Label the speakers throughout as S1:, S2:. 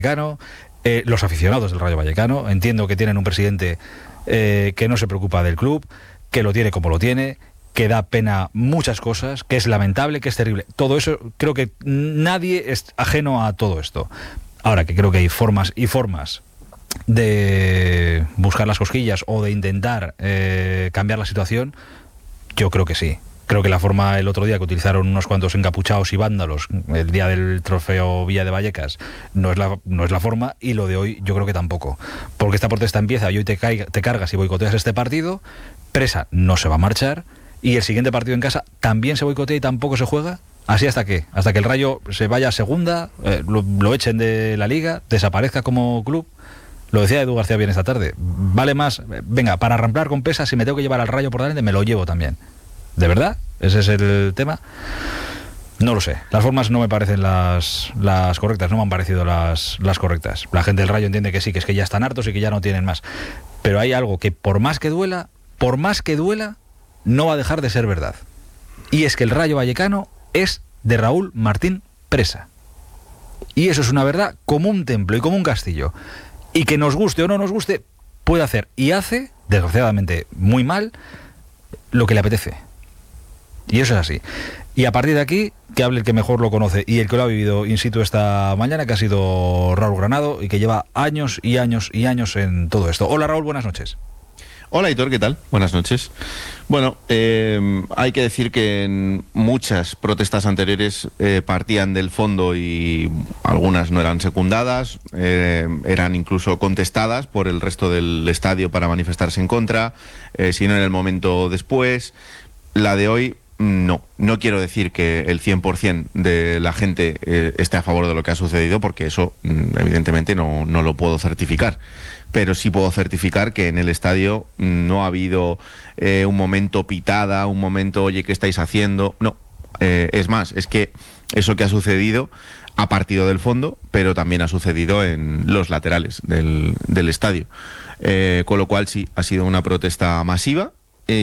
S1: Vallecano, los aficionados del Rayo Vallecano. Entiendo que tienen un presidente que no se preocupa del club, que lo tiene como lo tiene, que da pena muchas cosas, que es lamentable, que es terrible. Todo eso, creo que nadie es ajeno a todo esto. Ahora, que creo que hay formas y formas de buscar las cosquillas o de intentar cambiar la situación, yo creo que sí. Creo que la forma el otro día que utilizaron unos cuantos encapuchados y vándalos el día del trofeo Villa de Vallecas no es la forma, y lo de hoy yo creo que tampoco. Porque esta protesta empieza y hoy te cargas y boicoteas este partido, Presa no se va a marchar y el siguiente partido en casa también se boicotea y tampoco se juega. ¿Así hasta qué? Hasta que el Rayo se vaya a segunda, lo echen de la liga, desaparezca como club. Lo decía Edu García bien esta tarde. Vale más, venga, para ramplar con Presa, si me tengo que llevar al Rayo por delante, me lo llevo también. ¿De verdad? ¿Ese es el tema? No lo sé. Las formas no me parecen las correctas, no me han parecido las correctas. La gente del Rayo entiende que sí, que es que ya están hartos y que ya no tienen más. Pero hay algo que por más que duela, no va a dejar de ser verdad. Y es que el Rayo Vallecano es de Raúl Martín Presa. Y eso es una verdad como un templo y como un castillo. Y que nos guste o no nos guste, puede hacer y hace, desgraciadamente muy mal, lo que le apetece. Y eso es así. Y a partir de aquí, que hable el que mejor lo conoce y el que lo ha vivido in situ esta mañana, que ha sido Raúl Granado y que lleva años y años y años en todo esto. Hola Raúl, buenas noches.
S2: Hola Hitor, ¿qué tal? Buenas noches. Bueno, hay que decir que en muchas protestas anteriores partían del fondo y algunas no eran secundadas, eran incluso contestadas por el resto del estadio para manifestarse en contra, si no en el momento después. La de hoy, no quiero decir que el 100% de la gente esté a favor de lo que ha sucedido, porque eso evidentemente no lo puedo certificar. Pero sí puedo certificar que en el estadio no ha habido un momento pitada, un momento, oye, ¿qué estáis haciendo? No, es más, es que eso que ha sucedido ha partido del fondo, pero también ha sucedido en los laterales del estadio. Con lo cual sí, ha sido una protesta masiva.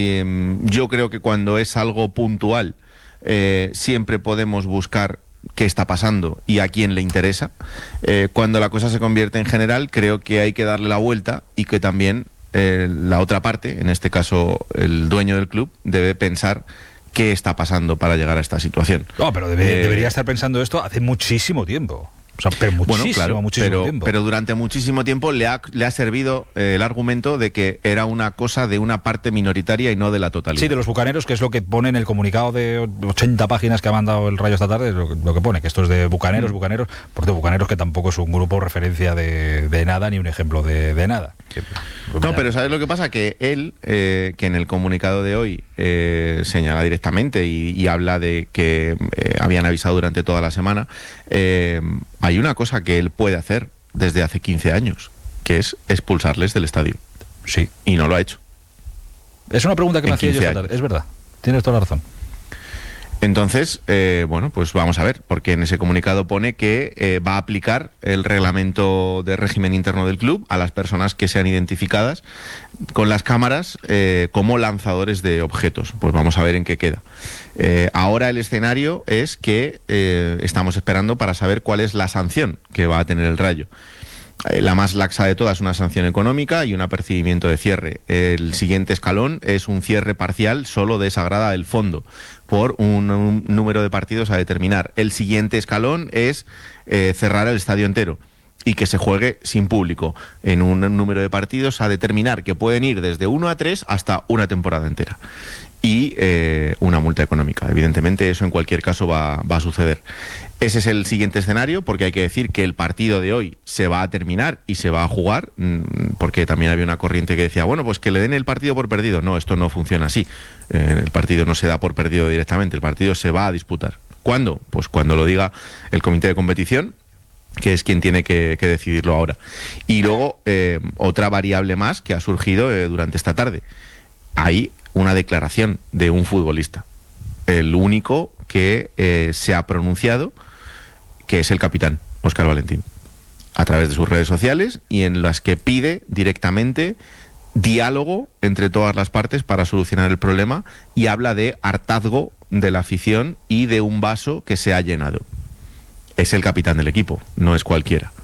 S2: Yo creo que cuando es algo puntual, siempre podemos buscar qué está pasando y a quién le interesa. Cuando la cosa se convierte en general, creo que hay que darle la vuelta y que también la otra parte, en este caso el dueño del club, debe pensar qué está pasando para llegar a esta situación.
S1: No, pero debería estar pensando esto hace muchísimo tiempo. O sea, pero muchísimo tiempo.
S2: Pero durante muchísimo tiempo le ha servido el argumento de que era una cosa de una parte minoritaria y no de la totalidad.
S1: Sí, de los bucaneros, que es lo que pone en el comunicado de 80 páginas que ha mandado el Rayo esta tarde, lo que pone, que esto es de bucaneros, porque bucaneros que tampoco es un grupo referencia de nada, ni un ejemplo de nada.
S2: No, pero ¿sabes lo que pasa? Que él, que en el comunicado de hoy señala directamente y habla de que habían avisado durante toda la semana, hay una cosa que él puede hacer desde hace 15 años, que es expulsarles del estadio.
S1: Sí.
S2: Y no lo ha hecho.
S1: Es una pregunta que me hacía yo esta tarde. Es verdad, tienes toda la razón.
S2: Entonces, bueno, pues vamos a ver, porque en ese comunicado pone que va a aplicar el reglamento de régimen interno del club a las personas que sean identificadas con las cámaras como lanzadores de objetos. Pues vamos a ver en qué queda. Ahora el escenario es que estamos esperando para saber cuál es la sanción que va a tener el Rayo. La más laxa de todas es una sanción económica y un apercibimiento de cierre. El siguiente escalón es un cierre parcial solo de esa grada del fondo por un número de partidos a determinar. El siguiente escalón es cerrar el estadio entero y que se juegue sin público en un número de partidos a determinar, que pueden ir desde 1 a 3 hasta una temporada entera. Y una multa económica. Evidentemente eso en cualquier caso va a suceder. Ese es el siguiente escenario, porque hay que decir que el partido de hoy se va a terminar y se va a jugar, porque también había una corriente que decía, bueno, pues que le den el partido por perdido. No, esto no funciona así. El partido no se da por perdido directamente, el partido se va a disputar. ¿Cuándo? Pues cuando lo diga el comité de competición, que es quien tiene que decidirlo ahora. Y luego, otra variable más que ha surgido durante esta tarde. Hay una declaración de un futbolista, el único que se ha pronunciado, que es el capitán, Óscar Valentín, a través de sus redes sociales y en las que pide directamente diálogo entre todas las partes para solucionar el problema y habla de hartazgo de la afición y de un vaso que se ha llenado. Es el capitán del equipo, no es cualquiera.